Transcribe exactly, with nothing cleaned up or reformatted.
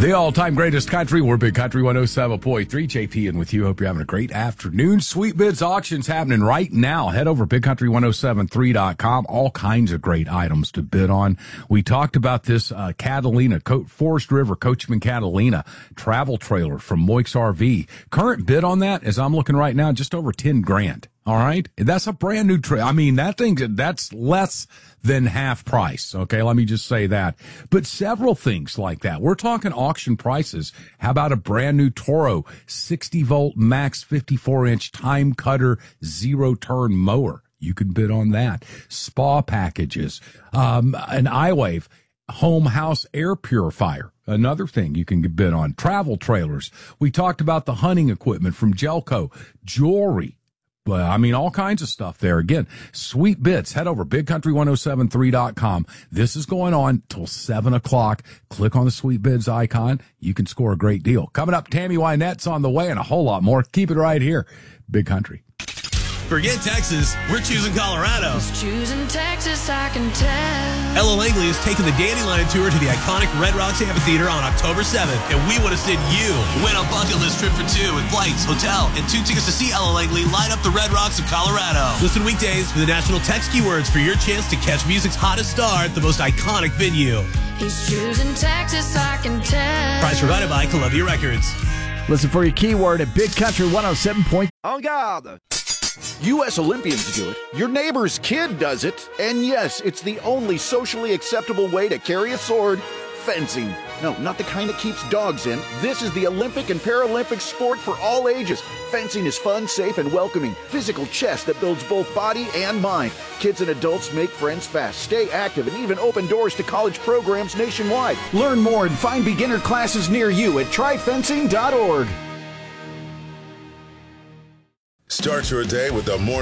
The all-time greatest country. We're Big Country one oh seven point three. J P in with you. Hope you're having a great afternoon. Sweet Bids auctions happening right now. Head over to big country ten seventy-three dot com. All kinds of great items to bid on. We talked about this uh, Catalina, Co- Forest River Coachman Catalina travel trailer from Moix R V. Current bid on that, as I'm looking right now, just over ten grand. All right. That's a brand new trailer. I mean, that thing, that's less than half price. Okay. Let me just say that. But several things like that. We're talking auction prices. How about a brand new Toro sixty volt max fifty-four inch time cutter zero turn mower? You can bid on that. Spa packages, um, an iWave home house air purifier. Another thing you can bid on. Travel trailers. We talked about the hunting equipment from Gelco, jewelry. But I mean, all kinds of stuff there. Again, sweet bits. Head over big country ten seventy-three dot com. This is going on till seven o'clock. Click on the sweet bids icon. You can score a great deal. Coming up, Tammy Wynette's on the way and a whole lot more. Keep it right here. Big Country. Forget Texas, we're choosing Colorado. He's choosing Texas, I can tell. Ella Langley is taking the Dandelion Tour to the iconic Red Rocks Amphitheater on October seventh, and we want to send you. Win a bucket list trip for two with flights, hotel, and two tickets to see Ella Langley light up the Red Rocks of Colorado. Listen weekdays for the national text keywords for your chance to catch music's hottest star at the most iconic venue. He's choosing Texas, I can tell. Prize provided by Columbia Records. Listen for your keyword at Big Country one oh seven point three. En garde! U S Olympians do it, your neighbor's kid does it, and yes, it's the only socially acceptable way to carry a sword, fencing. No, not the kind that keeps dogs in. This is the Olympic and Paralympic sport for all ages. Fencing is fun, safe, and welcoming. Physical chess that builds both body and mind. Kids and adults make friends fast, stay active, and even open doors to college programs nationwide. Learn more and find beginner classes near you at try fencing dot org. Start your day with the morning.